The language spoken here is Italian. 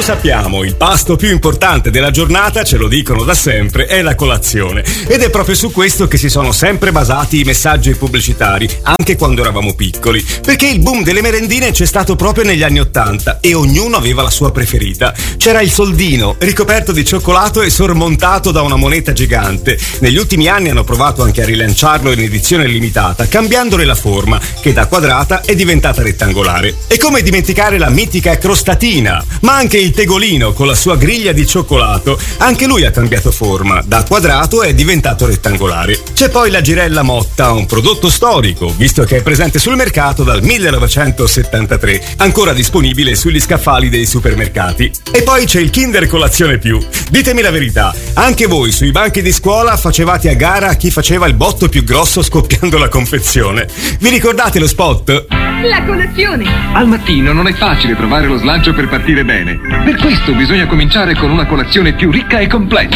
sappiamo, il pasto più importante della giornata, ce lo dicono da sempre, è la colazione. Ed è proprio su questo che si sono sempre basati i messaggi pubblicitari, anche quando eravamo piccoli. Perché il boom delle merendine c'è stato proprio negli anni '80 e ognuno aveva la sua preferita. C'era il soldino, ricoperto di cioccolato e sormontato da una moneta gigante. Negli ultimi anni hanno provato anche a rilanciarlo in edizione limitata, cambiandole la forma, che da quadrata è diventata rettangolare. E come dimenticare la mitica crostatina? Ma anche il tegolino con la sua griglia di cioccolato, anche lui ha cambiato forma, da quadrato è diventato rettangolare. C'è poi la Girella Motta, un prodotto storico, visto che è presente sul mercato dal 1973, ancora disponibile sugli scaffali dei supermercati. E poi c'è il Kinder Colazione Più. Ditemi la verità, anche voi sui banchi di scuola facevate a gara a chi faceva il botto più grosso scoppiando la confezione. Vi ricordate lo spot? La colazione! Al mattino non è facile trovare lo slancio per partire bene. Per questo bisogna cominciare con una colazione più ricca e completa.